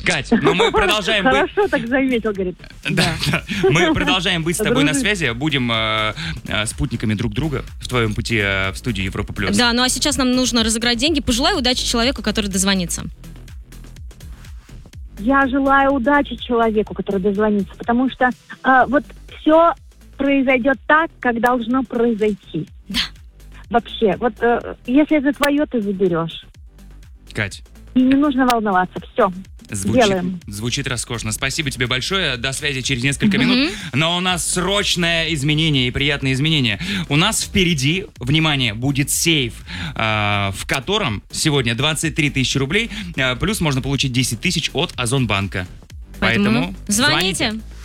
Кать, но мы продолжаем быть... Хорошо так заметил, говорит. Да. Мы продолжаем быть с тобой на связи. Будем спутниками друг друга в твоем пути в студию Европа+. Да, ну а сейчас нам нужно разыграть деньги. Пожелай удачи человеку, который дозвонится. Я желаю удачи человеку, который дозвонится, потому что вот все произойдет так, как должно произойти. Да. Вообще, вот если это твое, ты заберешь. Кать. И не нужно волноваться. Все. Делаем. Звучит роскошно. Спасибо тебе большое. До связи через несколько минут. Но у нас срочное изменение и приятное изменение. У нас впереди, внимание, будет сейф, в котором сегодня 23 тысячи рублей, плюс можно получить 10 тысяч от Озонбанка. Поэтому звоните.